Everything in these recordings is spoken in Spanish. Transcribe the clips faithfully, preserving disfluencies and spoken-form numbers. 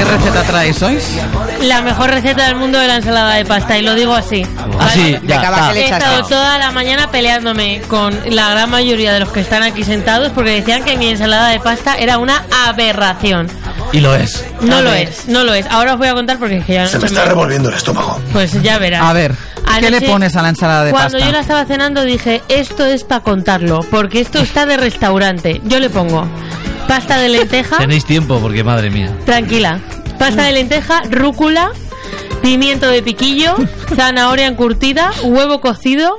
receta traes hoy? La mejor receta del mundo de la ensalada de pasta, y lo digo así. Así, ¿vale? ya, He le estado toda la mañana peleándome con la gran mayoría de los que están aquí sentados porque decían que mi ensalada de pasta era una aberración. Y lo es. No a lo ver. es, no lo es. Ahora os voy a contar porque es que ya... Se me está revolviendo el estómago. Pues ya verás. A ver, ¿qué Anoche, le pones a la ensalada de cuando pasta? yo la estaba cenando dije, esto es para contarlo, porque esto está de restaurante. Yo le pongo pasta de lenteja. Tenéis tiempo porque madre mía. Tranquila. Pasta de lenteja, rúcula, pimiento de piquillo, zanahoria encurtida, huevo cocido,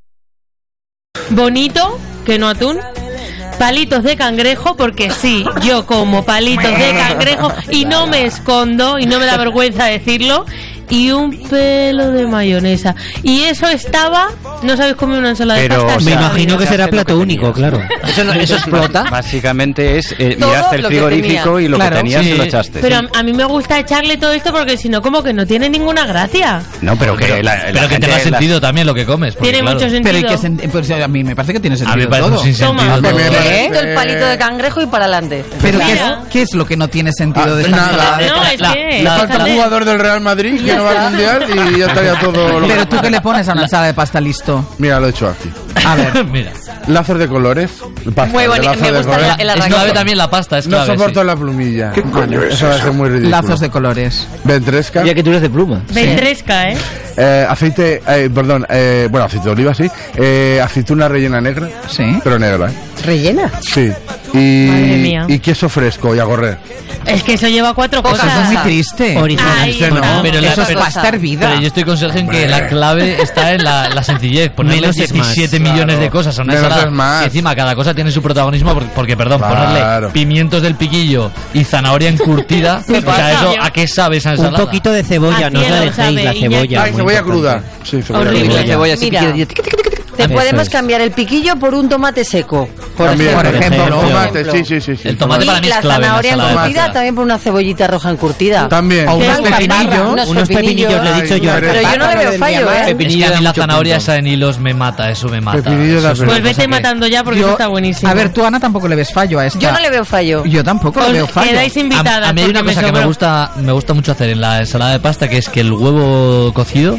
bonito, que no atún, palitos de cangrejo, porque sí, yo como palitos de cangrejo y no me escondo y no me da vergüenza decirlo, y un pelo de mayonesa. Y eso estaba... ¿No sabéis comer una ensalada Pero, de pasta? o sea, Me imagino que será plato único, claro. Eso, no, eso explota. Básicamente es eh, miraste el frigorífico y lo Claro, que tenías sí. se lo echaste. Pero a, a mí me gusta echarle todo esto porque si no, como que no tiene ninguna gracia. No, pero que Pero, la, la pero que gente tenga la- sentido también lo que comes. porque, Tiene claro, mucho sentido. Pero ¿y qué sen- pues a mí me parece que tiene A mí sentido me parece todo. un sinsentido. Toma. todo. Me parece- ¿Eh? El palito de cangrejo y para adelante. Pero ¿qué es, Claro. ¿qué es lo que no tiene sentido Ah, de esta nada. ensalada de No, pasta? es la- que... Le falta un fíjate. jugador del Real Madrid que no va al Mundial y ya estaría todo... lo- Pero tú, ¿qué le pones a una ensalada de pasta listo? Mira, lo he hecho aquí. A ver, Mira. Lazos de colores. Pasta, Muy bonito, lazos me de gusta colores. el Es arranque. clave también la pasta, es No clave. soporto sí. la plumilla. ¿Qué coño es Eso va a eso? ser muy ridículo. lazos de colores. Ventresca. Ya que tú eres de pluma. Ventresca, ¿eh? Eh, aceite, eh, perdón, eh, bueno, aceite de oliva, sí. Eh, aceituna rellena negra. Sí. Pero negra, ¿eh? ¿Rellena? Sí. Y, Madre mía. y queso fresco y a correr. Es que eso lleva cuatro Poca Eso cosas. es muy cosa. triste. Original. Ahí Ese no. está. Pero la- Eso es pero- pasta hervida. Pero yo estoy con Sergio en que la clave está en la, la sencillez. Ponerle Menos es más. diecisiete millones Claro. de cosas a una Menos ensalada. es más. Y encima cada cosa tiene su protagonismo porque, porque, perdón, Claro. ponerle pimientos del piquillo y zanahoria encurtida. ¿Qué O sea, pasa? eso, ¿a qué sabe esa Un ensalada? poquito de cebolla, A no os la cielo dejéis, sabe, la Iñaki. cebolla. Ay, muy cebolla importante. cruda. Sí, cebolla Horrible. cruda. Cebolla así, Mira. tic, tic, tic, tic, tic. Te Eso podemos es. cambiar el piquillo por un tomate seco. Por También, ejemplo. por ejemplo. Tomate, sí, sí, sí, sí. El tomate Y para mí es la clave en la zanahoria ensalada de encurtida pasta. también por una cebollita roja encurtida. También. O Que unos es una pepinillos. parra, unos Unos pepinillos, le he dicho Ay, yo. madre. Pero yo no le veo fallo, ¿eh? Es Pepinillo que a da mí la mucho zanahoria punto. esa en hilos me mata, eso me mata. Pepinillo Eso da es pena. una Pues vete cosa que- matando ya porque Yo- eso está buenísimo. A ver, tú, Ana, tampoco le ves fallo a esta. Yo no le veo fallo. Yo tampoco Os le veo fallo. quedáis invitadas. A, a mí hay una porque cosa que me sobró. gusta, me gusta mucho hacer en la ensalada de pasta, que es que el huevo cocido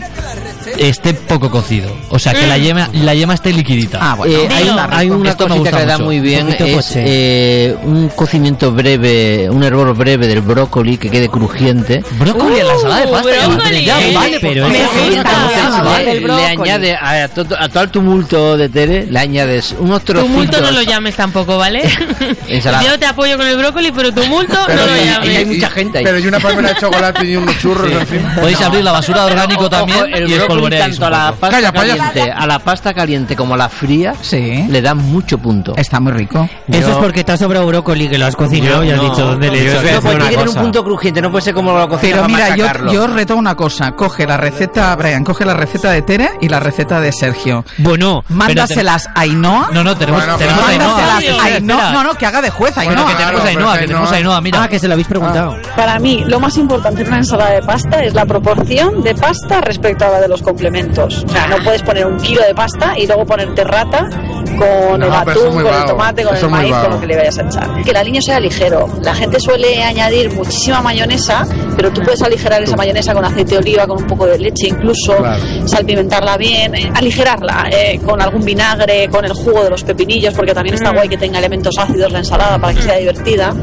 esté poco cocido. O sea, que la yema, la yema esté liquidita. Ah, bueno. Eh, hay, Dilo. hay una Esto me cosita gusta que da mucho. muy bien, Un poquito es poche. eh, un cocimiento breve, un hervor breve del brócoli que quede crujiente. Brócoli en la ensalada de pasta. ya- brócoli. ya, Sí, vale, pero por me favor. gusta. entonces, Ah, vale, el le brócoli. añade a, to- a todo el tumulto de Tere, le añades unos trocitos. Tumulto no lo llames tampoco, ¿vale? Ensalada. Yo te apoyo con el brócoli, pero tumulto Pero no lo y- y- llames. y hay mucha gente ahí. Pero y una palmera de chocolate y unos churros, en fin. Podéis abrir la basura de orgánico Ojo, también el y brócoli espolvoreáis tanto a un la poco. pasta Calla, payaso. caliente, a la pasta caliente como a la fría, Sí. le dan mucho punto. Está muy rico. Eso es porque te has sobrado brócoli que lo has cocinado y has dicho dónde le he hecho. No, pues tiene que tener un punto crujiente, no puede ser como lo cocinas Pero para mira, yo, machacarlo. yo reto una cosa. Coge la receta, Brian, coge la receta de Tere y la receta de Sergio. Bueno, Mándaselas a Ainhoa. No, no, tenemos, Bueno, tenemos a claro. Ainhoa. Mándaselas Espera, a Ainhoa. espera. No, no, que haga de juez Bueno, Ainhoa. que tenemos Claro, a Ainhoa, pero que tenemos a Ainhoa- Ainhoa, mira. Ah, que se lo habéis preguntado. Para mí, lo más importante en una ensalada de pasta es la proporción de pasta respecto a la de los complementos. O sea, no puedes poner un kilo de pasta y luego ponerte rata con No, el pero eso es atún, muy con el vago. tomate, con Eso el es muy maíz, con vago. lo que le vayas a echar. Que el aliño sea ligero. La gente suele añadir muchísima mayonesa, pero tú puedes aligerar esa mayonesa con aceite de oliva, con un poco de leche incluso, Claro. salpimentarla bien, eh, aligerarla eh, con algún vinagre, con el jugo de los pepinillos, porque también está guay que tenga elementos ácidos la ensalada para que sea divertida.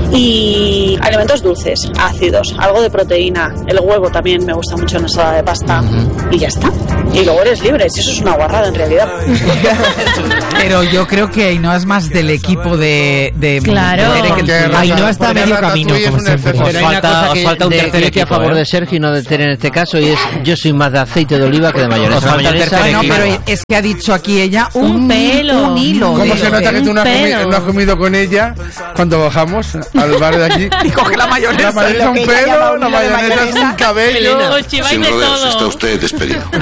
Y elementos dulces, ácidos, algo de proteína. El huevo también me gusta mucho en ensalada de pasta. Y ya está. Y luego eres libre, si eso es una guarrada en realidad. Pero yo creo que Ainhoa es más del equipo de... de Claro. de Tere que el Porque tuyo. Ainhoa está a porque medio la camino, ratatouille es como un siempre. exceso. Os Pero hay una falta, cosa os que falta un de tercer equipo a equipo, favor ¿eh? de Sergio y no de Tere en este caso, y es yo soy más de aceite de oliva que de mayonesa. Os falta el Mayonesa- tercer Bueno, equipo. pero es que ha dicho aquí ella un, Un pelo. un hilo. ¿Cómo de- se nota que tú no has, Un comi- pelo. no has comido con ella cuando bajamos al bar de aquí? Y coge la mayonesa. La mayonesa Lo un que ella llama pelo, un la hilo de mayonesa es un mayonesa. cabello. Os chiváis Sin de rodeos, está todo. usted despedido.